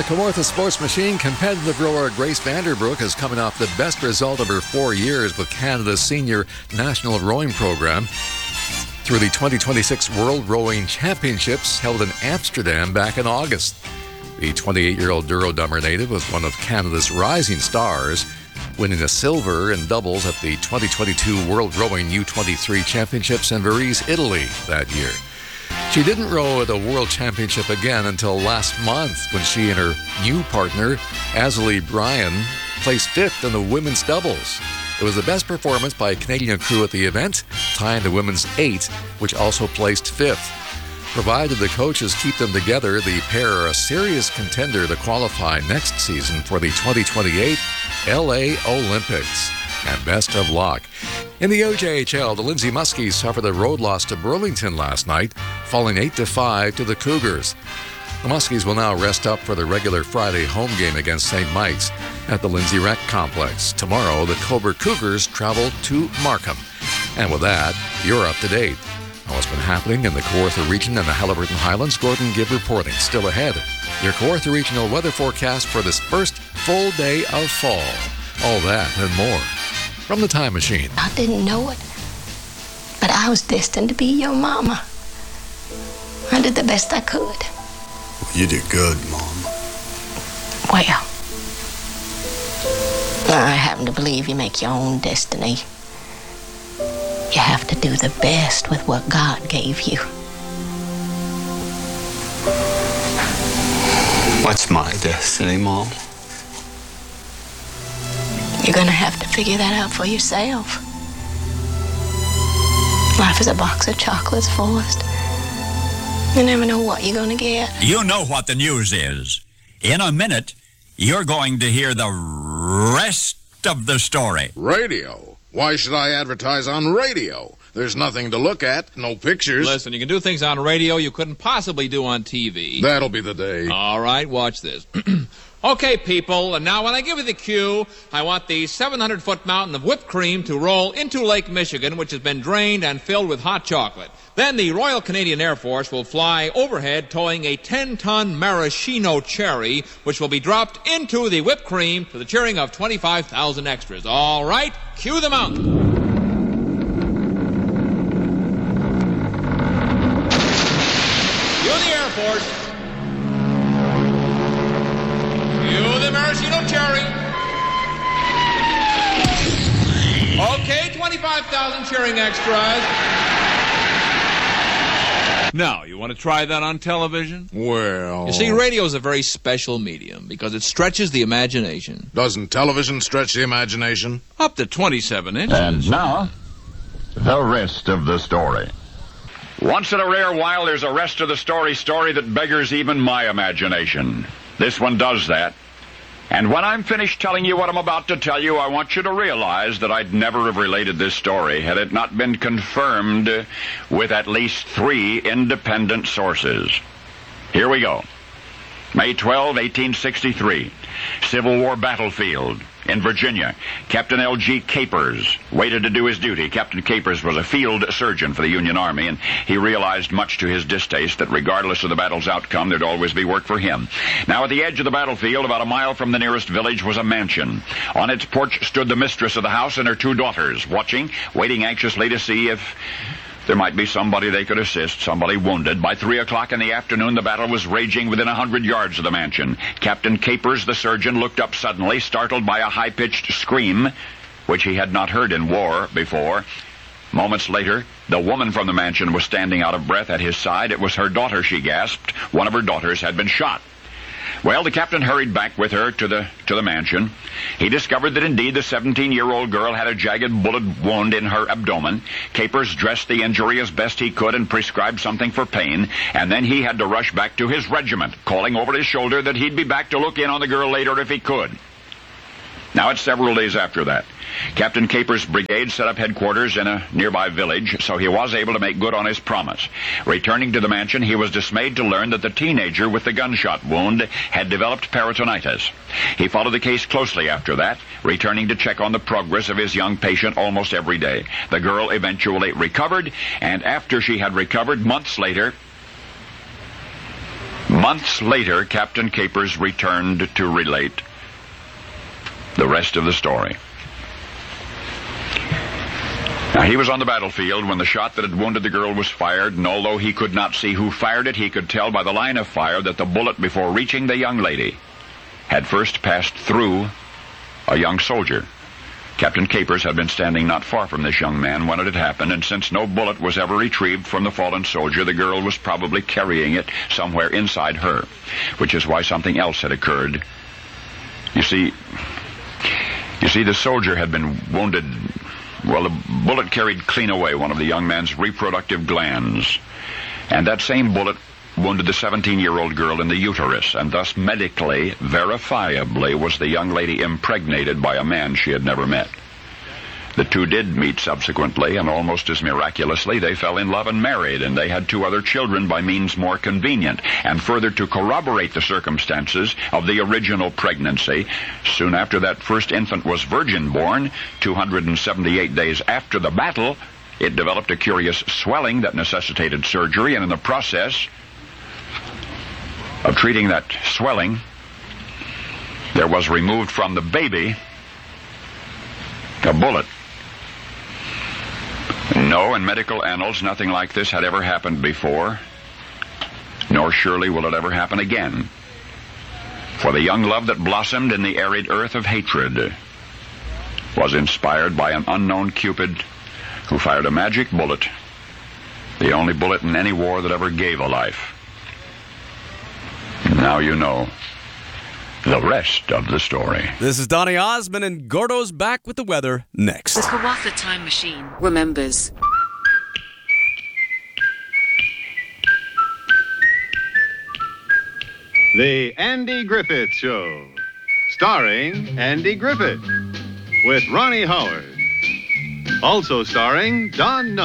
the Kawartha Sports Machine, competitive rower Grace Vanderbroek is coming off the best result of her 4 years with Canada's senior national rowing program through the 2026 World Rowing Championships held in Amsterdam back in August. The 28-year-old Duro-Dummer native was one of Canada's rising stars, winning a silver in doubles at the 2022 World Rowing U23 Championships in Varese, Italy that year. She didn't row at a World Championship again until last month when she and her new partner, Azalee Bryan, placed fifth in the women's doubles. It was the best performance by a Canadian crew at the event, tying the women's eight, which also placed fifth. Provided the coaches keep them together, the pair are a serious contender to qualify next season for the 2028 LA Olympics. And best of luck. In the OJHL, the Lindsay Muskies suffered a road loss to Burlington last night, falling 8-5 to the Cougars. The Muskies will now rest up for the regular Friday home game against St. Mike's at the Lindsay Rec Complex. Tomorrow, the Cobourg Cougars travel to Markham. And with that, you're up to date. On what's been happening in the Kawartha region and the Haliburton Highlands, Gordon Gibb reporting. Still ahead, your Kawartha regional weather forecast for this first full day of fall. All that and more from the Time Machine. I didn't know it, but I was destined to be your mama. I did the best I could. Well, you did good, Mom. Well, I happen to believe you make your own destiny. You have to do the best with what God gave you. What's my destiny, Mom? You're gonna have to figure that out for yourself. Life is a box of chocolates, Forrest. You never know what you're gonna get. You know what the news is. In a minute, you're going to hear the rest of the story. Radio? Why should I advertise on radio? There's nothing to look at, no pictures. Listen, you can do things on radio you couldn't possibly do on TV. That'll be the day. All right, watch this. Okay, people, and now when I give you the cue, I want the 700-foot mountain of whipped cream to roll into Lake Michigan, which has been drained and filled with hot chocolate. Then the Royal Canadian Air Force will fly overhead towing a 10-ton maraschino cherry, which will be dropped into the whipped cream to the cheering of 25,000 extras. All right, cue the mountain. Cue the Air Force. Cue the maraschino cherry. Okay, 25,000 cheering extras. Now, you want to try that on television? Well... You see, radio is a very special medium because it stretches the imagination. Doesn't television stretch the imagination? Up to 27 inches. And now, the rest of the story. Once in a rare while, there's a rest of the story that beggars even my imagination. This one does that. And when I'm finished telling you what I'm about to tell you, I want you to realize that I'd never have related this story had it not been confirmed with at least 3 independent sources. Here we go. May 12, 1863, Civil War battlefield in Virginia. Captain L.G. Capers waited to do his duty. Captain Capers was a field surgeon for the Union Army, and he realized, much to his distaste, that regardless of the battle's outcome, there'd always be work for him. Now, at the edge of the battlefield, about a mile from the nearest village, was a mansion. On its porch stood the mistress of the house and her 2 daughters, watching, waiting anxiously to see if there might be somebody they could assist, somebody wounded. By 3 o'clock in the afternoon, the battle was raging within 100 yards of the mansion. Captain Capers, the surgeon, looked up suddenly, startled by a high-pitched scream, which he had not heard in war before. Moments later, the woman from the mansion was standing out of breath at his side. It was her daughter, she gasped. One of her daughters had been shot. Well, the captain hurried back with her to the mansion. He discovered that indeed the 17-year-old girl had a jagged bullet wound in her abdomen. Capers dressed the injury as best he could and prescribed something for pain, and then he had to rush back to his regiment, calling over his shoulder that he'd be back to look in on the girl later if he could. Now, it's several days after that. Captain Capers' brigade set up headquarters in a nearby village, so he was able to make good on his promise. Returning to the mansion, he was dismayed to learn that the teenager with the gunshot wound had developed peritonitis. He followed the case closely after that, returning to check on the progress of his young patient almost every day. The girl eventually recovered, and after she had recovered months later, Months later, Captain Capers returned to relate the rest of the story. Now, he was on the battlefield when the shot that had wounded the girl was fired, and although he could not see who fired it, he could tell by the line of fire that the bullet, before reaching the young lady, had first passed through a young soldier. Captain Capers had been standing not far from this young man when it had happened, and since no bullet was ever retrieved from the fallen soldier, the girl was probably carrying it somewhere inside her, which is why something else had occurred. You see, the soldier had been wounded. Well, the bullet carried clean away one of the young man's reproductive glands, and that same bullet wounded the 17-year-old girl in the uterus, and thus medically, verifiably, was the young lady impregnated by a man she had never met. The two did meet subsequently, and almost as miraculously, they fell in love and married, and they had 2 other children by means more convenient. And further to corroborate the circumstances of the original pregnancy, soon after that first infant was virgin-born, 278 days after the battle, it developed a curious swelling that necessitated surgery, and in the process of treating that swelling, there was removed from the baby a bullet. No, in medical annals, nothing like this had ever happened before, nor surely will it ever happen again. For the young love that blossomed in the arid earth of hatred was inspired by an unknown Cupid who fired a magic bullet, the only bullet in any war that ever gave a life. Now you know the rest of the story. This is Donny Osmond, and Gordo's back with the weather next. The Kawatha Time Machine remembers. The Andy Griffith Show, starring Andy Griffith, with Ronnie Howard. Also starring Don